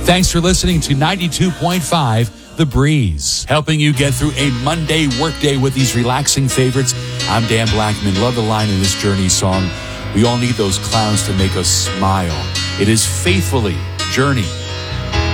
Thanks for listening to 92.5 The Breeze, helping you get through a Monday workday with these relaxing favorites. I'm Dan Blackman. Love the line in this Journey song. We all need those clowns to make us smile. It is faithfully Journey.